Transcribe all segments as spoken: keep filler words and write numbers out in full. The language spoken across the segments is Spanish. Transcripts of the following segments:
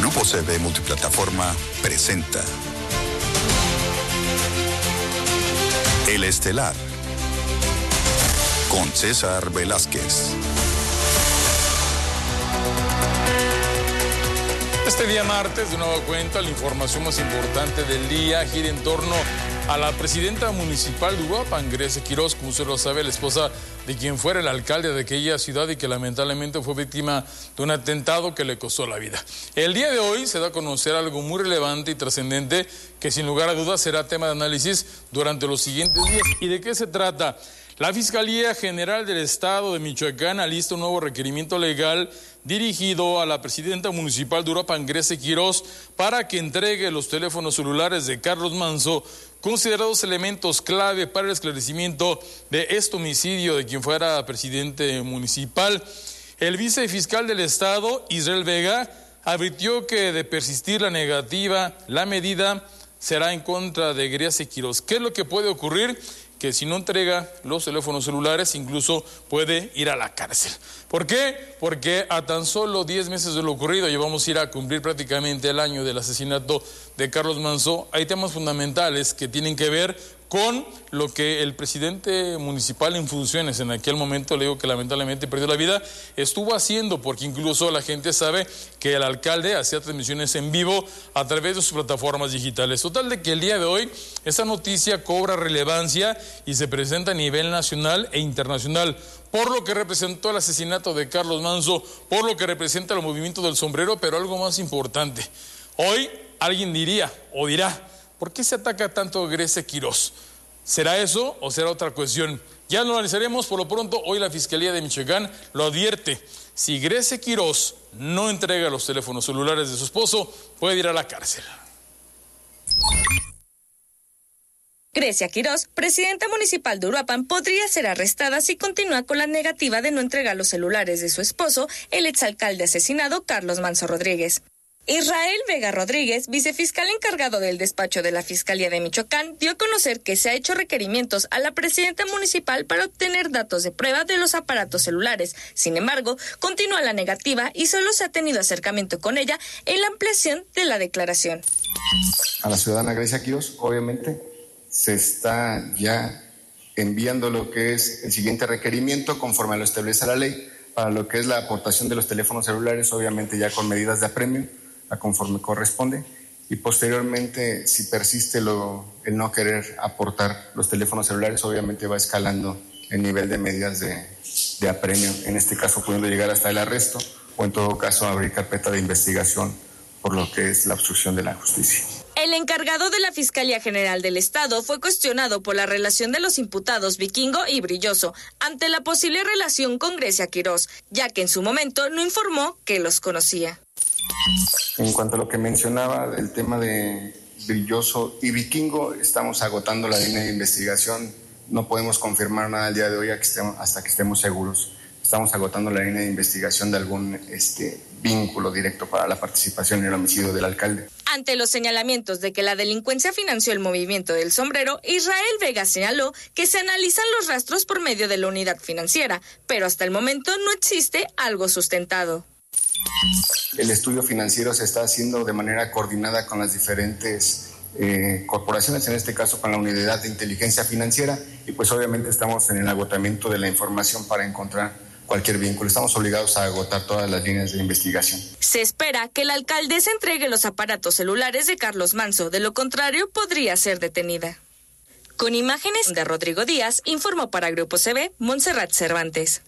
Grupo C V Multiplataforma presenta El Estelar con César Velázquez. Este día martes, de nueva cuenta, la información más importante del día gira en torno a la presidenta municipal de Uruapan, Grecia Quiroz, como usted lo sabe, la esposa de quien fuera el alcalde de aquella ciudad y que lamentablemente fue víctima de un atentado que le costó la vida. El día de hoy se da a conocer algo muy relevante y trascendente que sin lugar a dudas será tema de análisis durante los siguientes días. ¿Y de qué se trata? La Fiscalía General del Estado de Michoacán alista un nuevo requerimiento legal dirigido a la presidenta municipal de Uruapan, Grecia Quiroz, para que entregue los teléfonos celulares de Carlos Manso, considerados elementos clave para el esclarecimiento de este homicidio de quien fuera presidente municipal. El vicefiscal del Estado, Israel Vega, advirtió que de persistir la negativa, la medida será en contra de Grecia Quiroz. ¿Qué es lo que puede ocurrir? Que si no entrega los teléfonos celulares, incluso puede ir a la cárcel. ¿Por qué? Porque a tan solo diez meses de lo ocurrido, llevamos a ir a cumplir prácticamente el año del asesinato de Carlos Manso, hay temas fundamentales que tienen que ver con lo que el presidente municipal en funciones, en aquel momento le digo que lamentablemente perdió la vida, estuvo haciendo, porque incluso la gente sabe que el alcalde hacía transmisiones en vivo a través de sus plataformas digitales. Total de que el día de hoy esta noticia cobra relevancia y se presenta a nivel nacional e internacional, por lo que representó el asesinato de Carlos Manso, por lo que representa el movimiento del sombrero, pero algo más importante. Hoy alguien diría o dirá, ¿por qué se ataca tanto a Grecia Quiroz? ¿Será eso o será otra cuestión? Ya lo analizaremos. Por lo pronto, hoy la Fiscalía de Michoacán lo advierte. Si Grecia Quiroz no entrega los teléfonos celulares de su esposo, puede ir a la cárcel. Grecia Quiroz, presidenta municipal de Uruapan, podría ser arrestada si continúa con la negativa de no entregar los celulares de su esposo, el exalcalde asesinado Carlos Manso Rodríguez. Israel Vega Rodríguez, vicefiscal encargado del despacho de la Fiscalía de Michoacán, dio a conocer que se ha hecho requerimientos a la presidenta municipal para obtener datos de prueba de los aparatos celulares. Sin embargo, continúa la negativa y solo se ha tenido acercamiento con ella en la ampliación de la declaración. A la ciudadana Grecia Quiroz, obviamente, se está ya enviando lo que es el siguiente requerimiento conforme lo establece la ley para lo que es la aportación de los teléfonos celulares, obviamente ya con medidas de apremio, a conforme corresponde, y posteriormente, si persiste lo, el no querer aportar los teléfonos celulares, obviamente va escalando el nivel de medidas de, de apremio, en este caso pudiendo llegar hasta el arresto, o en todo caso abrir carpeta de investigación por lo que es la obstrucción de la justicia. El encargado de la Fiscalía General del Estado fue cuestionado por la relación de los imputados Vikingo y Brilloso ante la posible relación con Grecia Quiroz, ya que en su momento no informó que los conocía. En cuanto a lo que mencionaba, el tema de Brilloso y Vikingo, estamos agotando la línea de investigación. No podemos confirmar nada el día de hoy hasta que estemos seguros. Estamos agotando la línea de investigación de algún este, vínculo directo para la participación en el homicidio del alcalde. Ante los señalamientos de que la delincuencia financió el movimiento del sombrero, Israel Vega señaló que se analizan los rastros por medio de la unidad financiera, pero hasta el momento no existe algo sustentado. El estudio financiero se está haciendo de manera coordinada con las diferentes eh, corporaciones, en este caso con la unidad de inteligencia financiera, y pues obviamente estamos en el agotamiento de la información para encontrar cualquier vínculo. Estamos obligados a agotar todas las líneas de investigación. Se espera que la alcaldesa entregue los aparatos celulares de Carlos Manso, de lo contrario podría ser detenida. Con imágenes de Rodrigo Díaz, informó para Grupo C V, Montserrat Cervantes.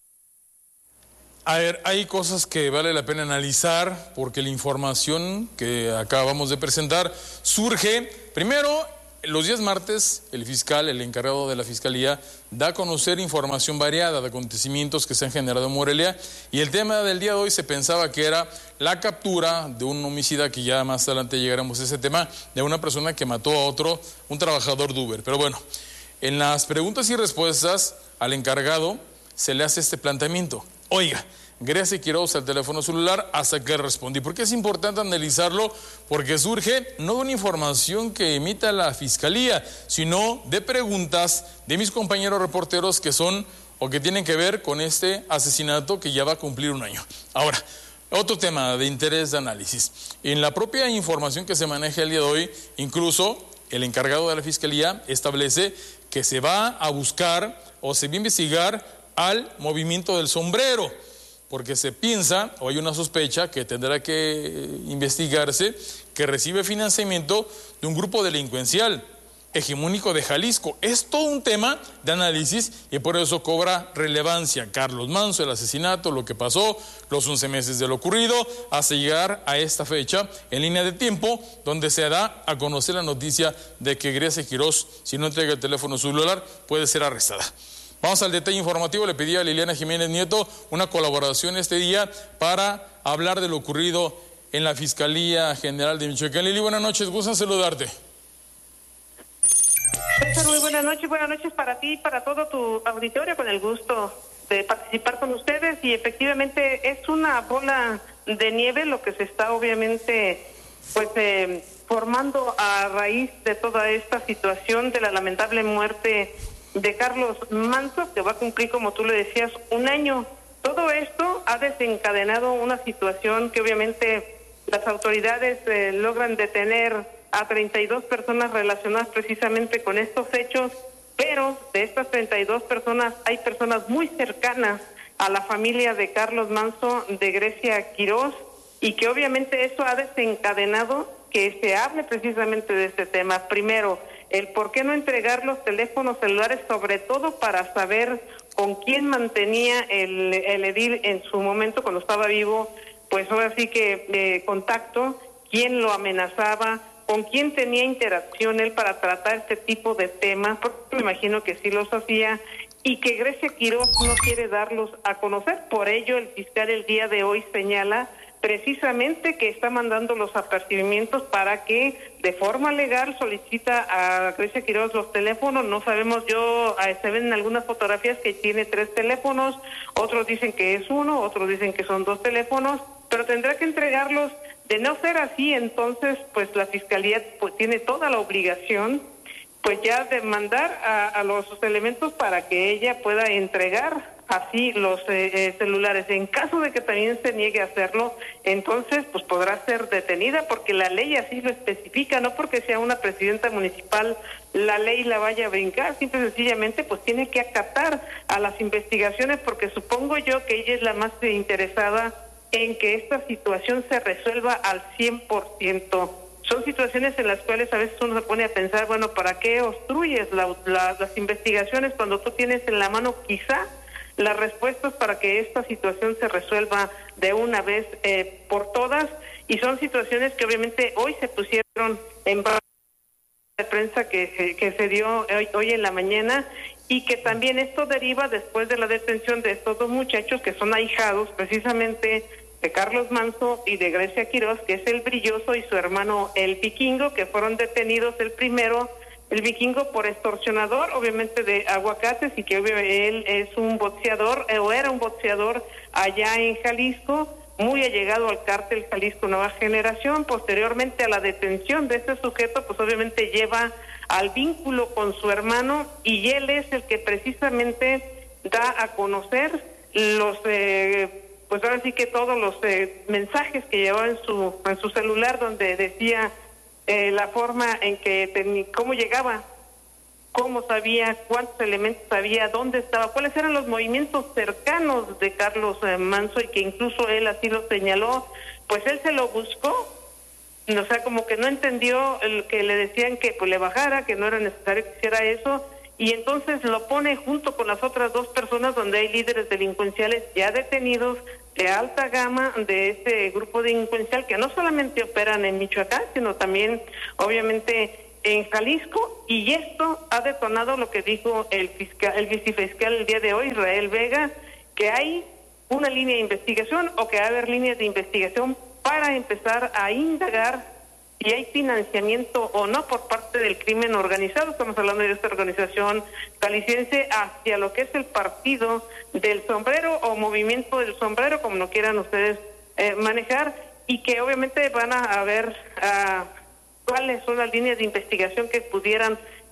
A ver, hay cosas que vale la pena analizar porque la información que acabamos de presentar surge, primero, los días martes, el fiscal, el encargado de la Fiscalía, da a conocer información variada de acontecimientos que se han generado en Morelia, y el tema del día de hoy se pensaba que era la captura de un homicida, que ya más adelante llegaremos a ese tema, de una persona que mató a otro, un trabajador de Uber. Pero bueno, en las preguntas y respuestas al encargado se le hace este planteamiento. Oiga, Grecia Quiroz al teléfono celular, hasta que respondí. ¿Por qué es importante analizarlo? Porque surge no de una información que emita la Fiscalía, sino de preguntas de mis compañeros reporteros que son o que tienen que ver con este asesinato que ya va a cumplir un año. Ahora, Otro tema de interés de análisis. En la propia información que se maneja el día de hoy, incluso el encargado de la Fiscalía establece que se va a buscar o se va a investigar al movimiento del sombrero, porque se piensa, o hay una sospecha que tendrá que investigarse, que recibe financiamiento de un grupo delincuencial hegemónico de Jalisco. Es todo un tema de análisis y por eso cobra relevancia Carlos Manso, el asesinato, lo que pasó, los once meses de lo ocurrido, hasta llegar a esta fecha en línea de tiempo, donde se da a conocer la noticia de que Grecia Quirós, si no entrega el teléfono celular, puede ser arrestada. Vamos al detalle informativo. Le pedí a Liliana Jiménez Nieto una colaboración este día para hablar de lo ocurrido en la Fiscalía General de Michoacán. Lili, buenas noches, gusto en saludarte. César, muy buenas noches, buenas noches para ti y para todo tu auditorio, con el gusto de participar con ustedes. Y efectivamente es una bola de nieve lo que se está obviamente pues eh, formando a raíz de toda esta situación de la lamentable muerte de Carlos Manso, que va a cumplir, como tú le decías, un año. Todo esto ha desencadenado una situación que obviamente las autoridades eh, logran detener a treinta y dos personas relacionadas precisamente con estos hechos, pero de estas treinta y dos personas hay personas muy cercanas a la familia de Carlos Manso, de Grecia Quirós, y que obviamente eso ha desencadenado que se hable precisamente de este tema. Primero, el por qué no entregar los teléfonos celulares, sobre todo para saber con quién mantenía el, el edil en su momento cuando estaba vivo, pues ahora sí que eh, contacto, quién lo amenazaba, con quién tenía interacción él para tratar este tipo de temas, porque me imagino que sí los hacía, y que Grecia Quirós no quiere darlos a conocer. Por ello el fiscal el día de hoy señala precisamente que está mandando los apercibimientos para que de forma legal solicita a Grecia Quirós los teléfonos. No sabemos, yo se ven en algunas fotografías que tiene tres teléfonos, otros dicen que es uno, otros dicen que son dos teléfonos, pero tendrá que entregarlos. De no ser así, entonces pues la Fiscalía pues tiene toda la obligación pues ya de mandar a, a los elementos para que ella pueda entregar así los eh, eh, celulares. En caso de que también se niegue a hacerlo, entonces pues podrá ser detenida, porque la ley así lo especifica, no porque sea una presidenta municipal la ley la vaya a brincar, simple y sencillamente pues tiene que acatar a las investigaciones, porque supongo yo que ella es la más interesada en que esta situación se resuelva al cien por ciento. Son situaciones en las cuales a veces uno se pone a pensar, bueno, ¿para qué obstruyes la, la, las investigaciones cuando tú tienes en la mano quizá las respuestas para que esta situación se resuelva de una vez eh, por todas? Y son situaciones que obviamente hoy se pusieron en de prensa que, que se dio hoy, hoy en la mañana, y que también esto deriva después de la detención de estos dos muchachos que son ahijados precisamente de Carlos Manso y de Grecia Quirós, que es el Brilloso y su hermano el Vikingo, que fueron detenidos, el primero, el Vikingo, por extorsionador, obviamente de aguacates, y que él es un boxeador, eh, o era un boxeador allá en Jalisco, muy allegado al cártel Jalisco Nueva Generación. Posteriormente a la detención de este sujeto, pues obviamente lleva al vínculo con su hermano, y él es el que precisamente da a conocer los, eh, pues ahora sí que todos los eh, mensajes que llevaba en su en su celular, donde decía eh, la forma en que tenía, cómo llegaba, cómo sabía, cuántos elementos sabía, dónde estaba, cuáles eran los movimientos cercanos de Carlos eh, Manso, y que incluso él así lo señaló. Pues él se lo buscó, o sea, como que no entendió el que le decían que pues le bajara, que no era necesario que hiciera eso, y entonces lo pone junto con las otras dos personas, donde hay líderes delincuenciales ya detenidos de alta gama de este grupo delincuencial, que no solamente operan en Michoacán, sino también obviamente en Jalisco. Y esto ha detonado lo que dijo el fiscal, el vicefiscal el día de hoy, Israel Vega, que hay una línea de investigación, o que va a haber líneas de investigación para empezar a indagar si hay financiamiento o no por parte del crimen organizado. Estamos hablando de esta organización jalisciense hacia lo que es el partido del sombrero o movimiento del sombrero, como lo quieran ustedes eh, manejar, y que obviamente van a ver uh, cuáles son las líneas de investigación que pudieran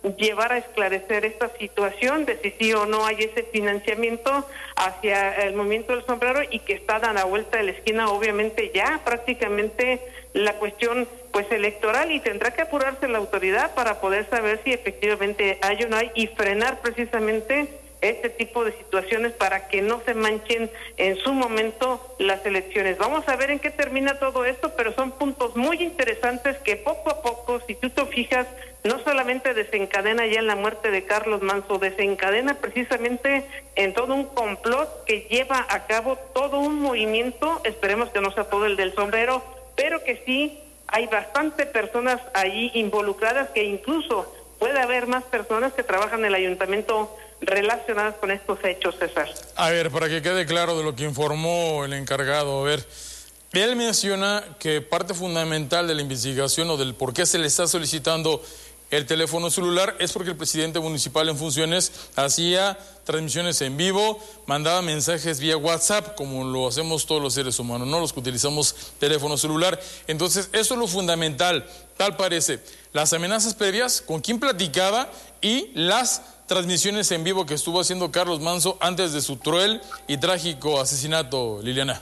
llevar a esclarecer esta situación de si sí o no hay ese financiamiento hacia el movimiento del sombrero y que está a la vuelta de la esquina, obviamente ya prácticamente la cuestión pues electoral, y tendrá que apurarse la autoridad para poder saber si efectivamente hay o no hay y frenar precisamente este tipo de situaciones para que no se manchen en su momento las elecciones. Vamos a ver en qué termina todo esto, pero son puntos muy interesantes que poco a poco, si tú te fijas, no solamente desencadena ya en la muerte de Carlos Manso, desencadena precisamente en todo un complot que lleva a cabo todo un movimiento, esperemos que no sea todo el del sombrero, pero que sí hay bastantes personas allí involucradas, que incluso puede haber más personas que trabajan en el ayuntamiento relacionadas con estos hechos, César. A ver, para que quede claro de lo que informó el encargado, a ver, él menciona que parte fundamental de la investigación o del por qué se le está solicitando el teléfono celular es porque el presidente municipal en funciones hacía transmisiones en vivo, mandaba mensajes vía WhatsApp, como lo hacemos todos los seres humanos, no los que utilizamos teléfono celular. Entonces, eso es lo fundamental, tal parece. Las amenazas previas, con quién platicaba y las transmisiones en vivo que estuvo haciendo Carlos Manso antes de su cruel y trágico asesinato, Liliana.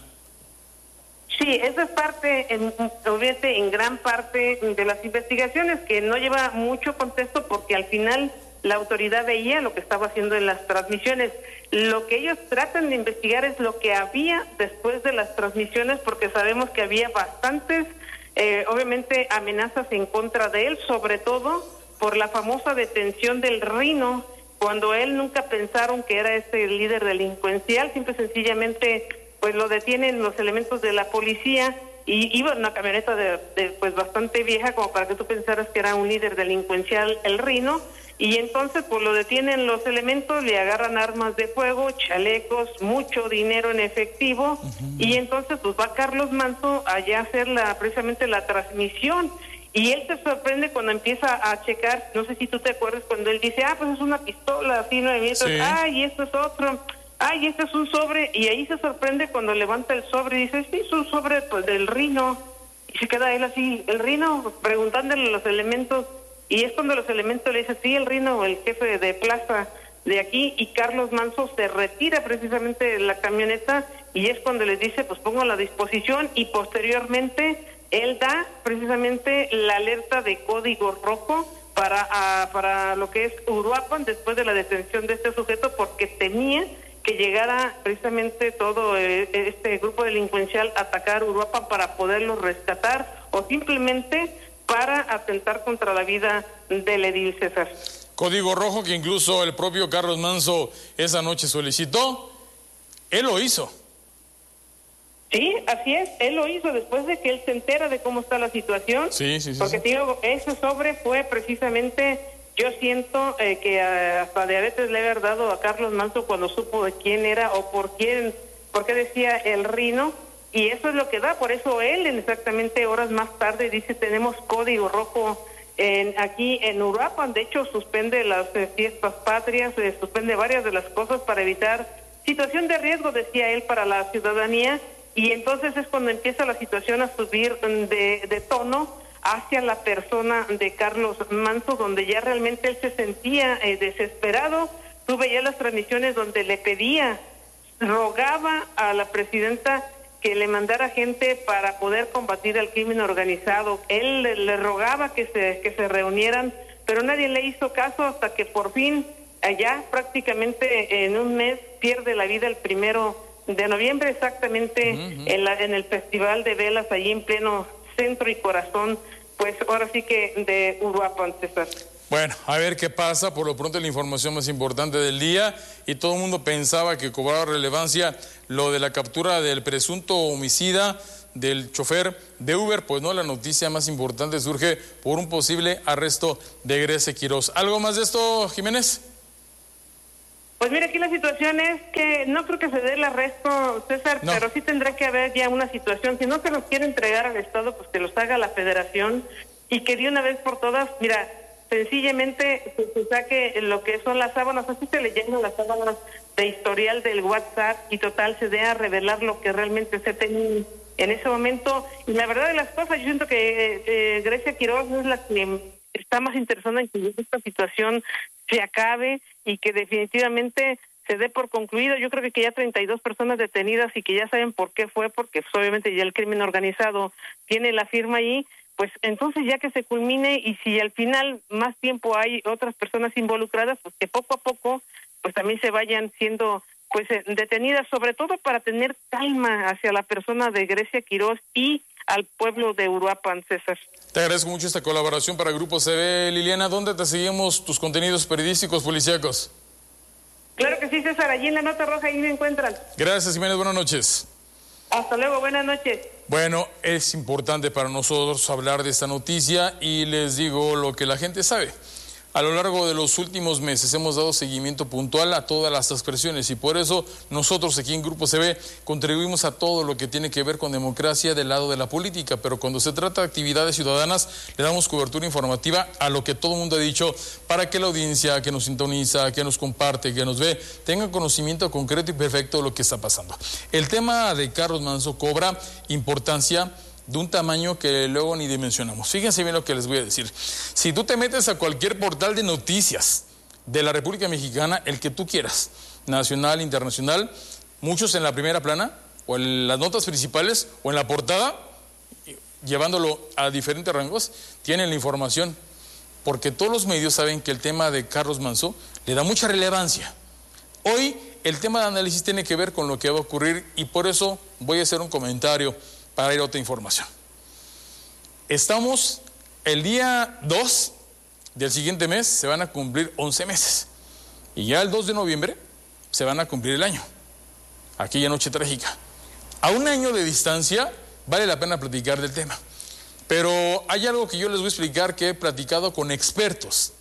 Sí, esa es parte, en, obviamente, en gran parte de las investigaciones, que no lleva mucho contexto porque al final la autoridad veía lo que estaba haciendo en las transmisiones. Lo que ellos tratan de investigar es lo que había después de las transmisiones, porque sabemos que había bastantes, eh, obviamente, amenazas en contra de él, sobre todo por la famosa detención del Rino, cuando él nunca pensaron que era este líder delincuencial, simple sencillamente pues lo detienen los elementos de la policía y iba en una camioneta de, de pues bastante vieja como para que tú pensaras que era un líder delincuencial el Rino, y entonces pues lo detienen los elementos, le agarran armas de fuego, chalecos, mucho dinero en efectivo, uh-huh. Y entonces pues va Carlos Manso allá a hacer la, precisamente la transmisión. Y él se sorprende cuando empieza a checar, no sé si tú te acuerdas, cuando él dice, ah, pues es una pistola, así, nueve metros, sí. Ah, y esto es otro, ah, y este es un sobre, y ahí se sorprende cuando levanta el sobre y dice, sí, es un sobre pues del Rino, y se queda él así, el Rino, preguntándole los elementos, y es cuando los elementos le dicen, sí, el Rino, el jefe de plaza de aquí, y Carlos Manso se retira precisamente de la camioneta, y es cuando les dice, pues pongo a la disposición, y posteriormente él da precisamente la alerta de código rojo para, uh, para lo que es Uruapan después de la detención de este sujeto, porque temía que llegara precisamente todo eh, este grupo delincuencial a atacar Uruapan para poderlo rescatar o simplemente para atentar contra la vida del edil, César. Código rojo que incluso el propio Carlos Manso esa noche solicitó, él lo hizo. Sí, así es, él lo hizo después de que él se entera de cómo está la situación. Sí, sí, sí. Porque sí. Digo, ese sobre fue precisamente, yo siento eh, que uh, hasta de aretes le había dado a Carlos Manso cuando supo de quién era o por quién, por qué decía el Rino, y eso es lo que da, por eso él en exactamente horas más tarde dice, tenemos código rojo en, aquí en Uruapan, de hecho suspende las eh, fiestas patrias, eh, suspende varias de las cosas para evitar situación de riesgo, decía él, para la ciudadanía. Y entonces es cuando empieza la situación a subir de, de tono hacia la persona de Carlos Manso, donde ya realmente él se sentía eh, desesperado. Tú veías las transmisiones donde le pedía, rogaba a la presidenta que le mandara gente para poder combatir al crimen organizado. Él le, le rogaba que se, que se reunieran, pero nadie le hizo caso hasta que por fin, allá prácticamente en un mes, pierde la vida el primero de noviembre, exactamente, uh-huh. en, la, en el Festival de Velas, allí en pleno centro y corazón, pues ahora sí que de Uruapan, César. Bueno, a ver qué pasa. Por lo pronto la información más importante del día, y todo el mundo pensaba que cobraba relevancia lo de la captura del presunto homicida del chofer de Uber, pues no, la noticia más importante surge por un posible arresto de Grecia Quiroz. ¿Algo más de esto, Jiménez? Pues mira, aquí la situación es que no creo que se dé el arresto, César, no. Pero sí tendrá que haber ya una situación. Si no se los quiere entregar al Estado, pues que los haga la Federación y que de una vez por todas, mira, sencillamente se, se saque lo que son las sábanas, así se le llaman las sábanas de historial del WhatsApp, y total se dé a revelar lo que realmente se tenía en ese momento. Y la verdad de las cosas, yo siento que eh, Grecia Quiroz es la que está más interesada en que esta situación se acabe y que definitivamente se dé por concluido. Yo creo que ya treinta y dos personas detenidas y que ya saben por qué fue, porque pues, obviamente ya el crimen organizado tiene la firma ahí, pues entonces ya que se culmine, y si al final más tiempo hay otras personas involucradas, pues que poco a poco pues también se vayan siendo pues detenidas, sobre todo para tener calma hacia la persona de Grecia Quirós y al pueblo de Uruapan, César. Te agradezco mucho esta colaboración para Grupo C V. Liliana, ¿dónde te seguimos tus contenidos periodísticos policíacos? Claro que sí, César, allí en la Nota Roja, ahí me encuentran. Gracias, Jiménez, buenas noches. Hasta luego, buenas noches. Bueno, es importante para nosotros hablar de esta noticia y les digo lo que la gente sabe. A lo largo de los últimos meses hemos dado seguimiento puntual a todas las expresiones y por eso nosotros aquí en Grupo C V contribuimos a todo lo que tiene que ver con democracia del lado de la política, pero cuando se trata de actividades ciudadanas le damos cobertura informativa a lo que todo el mundo ha dicho para que la audiencia que nos sintoniza, que nos comparte, que nos ve, tenga conocimiento concreto y perfecto de lo que está pasando. El tema de Carlos Manzo cobra importancia de un tamaño que luego ni dimensionamos. Fíjense bien lo que les voy a decir. Si tú te metes a cualquier portal de noticias de la República Mexicana, el que tú quieras, nacional, internacional, muchos en la primera plana, o en las notas principales, o en la portada, llevándolo a diferentes rangos, tienen la información, porque todos los medios saben que el tema de Carlos Manzo le da mucha relevancia. Hoy el tema de análisis tiene que ver con lo que va a ocurrir y por eso voy a hacer un comentario para ir a otra información. Estamos el día dos del siguiente mes, se van a cumplir once meses. Y ya el dos de noviembre se van a cumplir el año. Aquella noche trágica. A un año de distancia vale la pena platicar del tema. Pero hay algo que yo les voy a explicar que he platicado con expertos.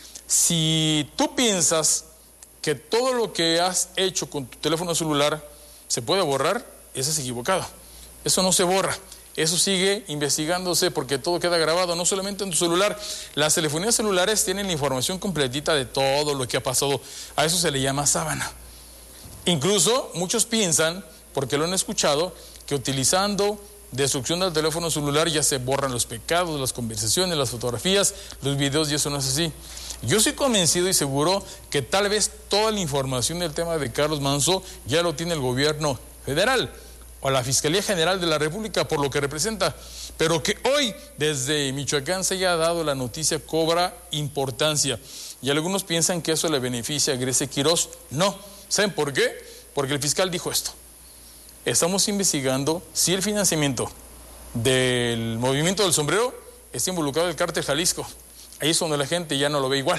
Si tú piensas que todo lo que has hecho con tu teléfono celular se puede borrar, eso es equivocado. Eso no se borra, eso sigue investigándose porque todo queda grabado, no solamente en tu celular. Las telefonías celulares tienen la información completita de todo lo que ha pasado. A eso se le llama sábana. Incluso muchos piensan, porque lo han escuchado, que utilizando destrucción del teléfono celular ya se borran los pecados, las conversaciones, las fotografías, los videos, y eso no es así. Yo soy convencido y seguro que tal vez toda la información del tema de Carlos Manzo ya lo tiene el gobierno federal o la Fiscalía General de la República, por lo que representa, pero que hoy desde Michoacán se haya dado la noticia cobra importancia, y algunos piensan que eso le beneficia a Grecia Quirós. No, ¿saben por qué? Porque el fiscal dijo esto: estamos investigando si el financiamiento del movimiento del sombrero está involucrado el cártel Jalisco. Ahí es donde la gente ya no lo ve igual.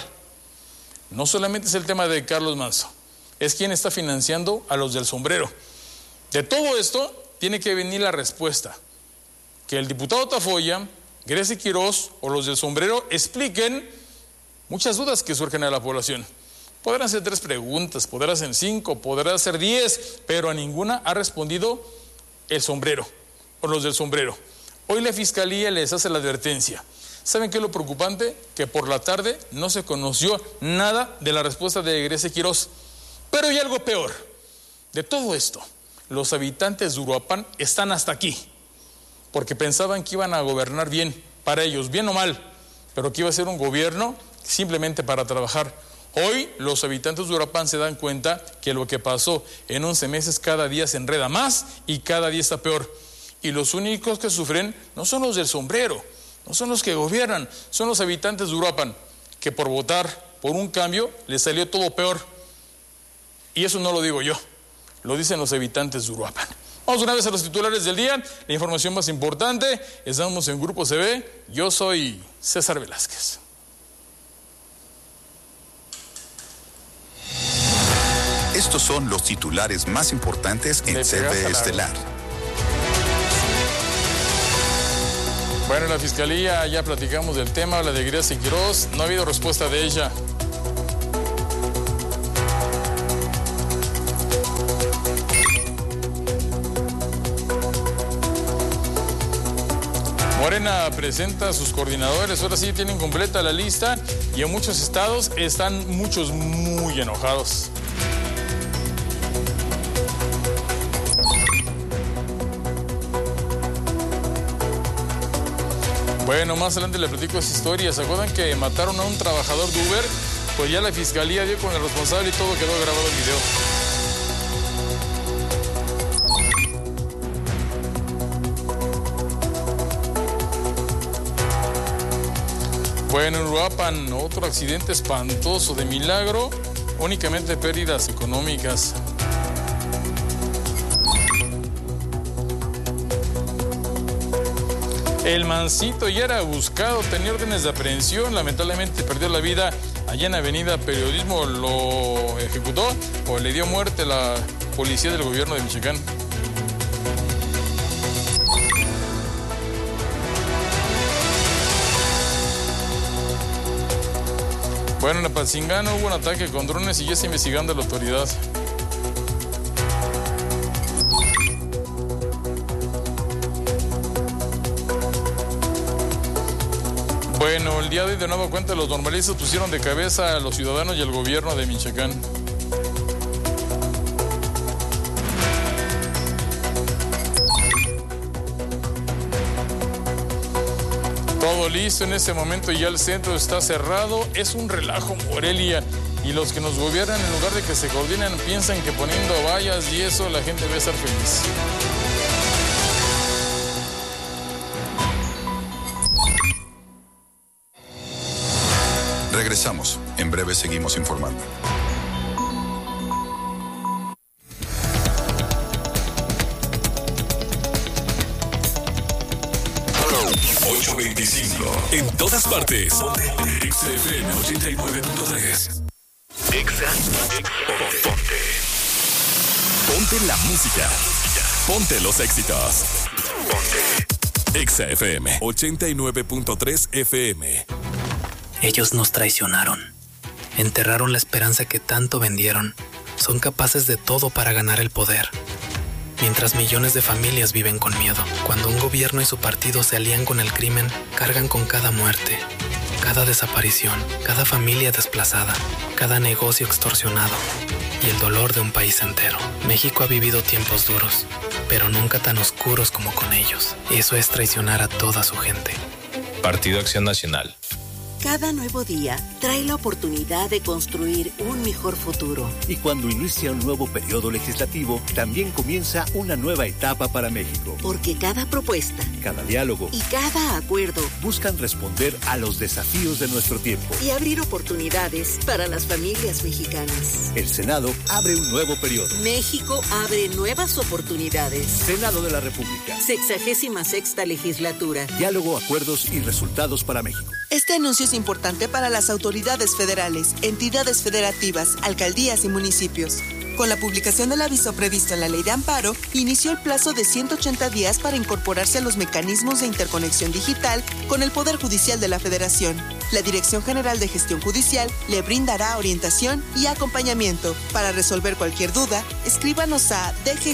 No solamente es el tema de Carlos Manzo, es quien está financiando a los del sombrero. De todo esto tiene que venir la respuesta. Que el diputado Tafoya, Grecia Quirós o los del sombrero expliquen muchas dudas que surgen a la población. Podrán ser tres preguntas, podrán ser cinco, podrán ser diez, pero a ninguna ha respondido el sombrero o los del sombrero. Hoy la Fiscalía les hace la advertencia. ¿Saben qué es lo preocupante? Que por la tarde no se conoció nada de la respuesta de Grecia Quirós. Pero hay algo peor. De todo esto, los habitantes de Uruapan están hasta aquí, porque pensaban que iban a gobernar bien para ellos, bien o mal, pero que iba a ser un gobierno simplemente para trabajar. Hoy los habitantes de Uruapan se dan cuenta que lo que pasó en once meses cada día se enreda más y cada día está peor. Y los únicos que sufren no son los del sombrero, no son los que gobiernan, son los habitantes de Uruapan, que por votar por un cambio les salió todo peor. Y eso no lo digo yo, lo dicen los habitantes de Uruapan. Vamos una vez a los titulares del día, la información más importante. Estamos en Grupo C V, yo soy César Velázquez. Estos son los titulares más importantes en C V Estelar. Bueno, la Fiscalía, ya platicamos del tema, la de Grecia Quirós, no ha habido respuesta de ella. Morena presenta a sus coordinadores, ahora sí tienen completa la lista y en muchos estados están muchos muy enojados. Bueno, más adelante le platico esa historia. ¿Se acuerdan que mataron a un trabajador de Uber? Pues ya la fiscalía dio con el responsable y todo quedó grabado en video. Bueno, en Uruapan, otro accidente espantoso. De milagro, únicamente pérdidas económicas. El Mancito ya era buscado, tenía órdenes de aprehensión, lamentablemente perdió la vida allá en Avenida Periodismo. Lo ejecutó o le dio muerte la policía del gobierno de Michoacán. Bueno, en Apatzingán hubo un ataque con drones y ya está investigando la autoridad. Bueno, el día de hoy de nueva cuenta los normalistas pusieron de cabeza a los ciudadanos y al gobierno de Michoacán. Todo listo en este momento, ya el centro está cerrado. Es un relajo, Morelia. Y los que nos gobiernan, en lugar de que se coordinen, piensan que poniendo vallas y eso la gente va a estar feliz. Regresamos. En breve seguimos informando. ocho veinticinco. En todas partes. X F M ochenta y nueve punto tres. Exa. Ponte. Ponte la música. Ponte los éxitos. Ponte. Exa F M ochenta y nueve punto tres F M. Ellos nos traicionaron. Enterraron la esperanza que tanto vendieron. Son capaces de todo para ganar el poder. Mientras millones de familias viven con miedo. Cuando un gobierno y su partido se alían con el crimen, cargan con cada muerte, cada desaparición, cada familia desplazada, cada negocio extorsionado y el dolor de un país entero. México ha vivido tiempos duros, pero nunca tan oscuros como con ellos. Eso es traicionar a toda su gente. Partido Acción Nacional. Cada nuevo día trae la oportunidad de construir un mejor futuro. Y cuando inicia un nuevo periodo legislativo, también comienza una nueva etapa para México. Porque cada propuesta, cada diálogo y cada acuerdo buscan responder a los desafíos de nuestro tiempo y abrir oportunidades para las familias mexicanas. El Senado abre un nuevo periodo. México abre nuevas oportunidades. Senado de la República. Sexagésima sexta legislatura. Diálogo, acuerdos y resultados para México. Este anuncio es importante para las autoridades federales, entidades federativas, alcaldías y municipios. Con la publicación del aviso previsto en la Ley de Amparo, inició el plazo de ciento ochenta días para incorporarse a los mecanismos de interconexión digital con el Poder Judicial de la Federación. La Dirección General de Gestión Judicial le brindará orientación y acompañamiento. Para resolver cualquier duda, escríbanos a d g